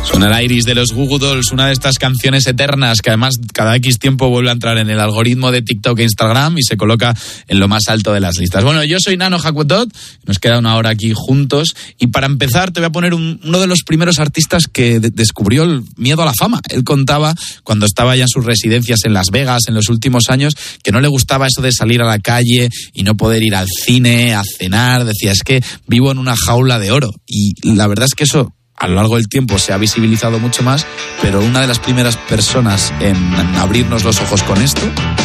Suena el Iris de los Goo Goo Dolls, una de estas canciones eternas que además cada X tiempo vuelve a entrar en el algoritmo de TikTok e Instagram y se coloca en lo más alto de las listas. Bueno, yo soy Nano Hakuetot, nos queda una hora aquí juntos y para empezar te voy a poner uno de los primeros artistas que descubrió el miedo a la fama. Él contaba cuando estaba ya en sus residencias en Las Vegas en los últimos años que no le gustaba eso de salir a la calle y no poder ir al cine, a cenar. Decía, es que vivo en una jaula de oro. Y la verdad es que eso a lo largo del tiempo se ha visibilizado mucho más, pero una de las primeras personas en abrirnos los ojos con esto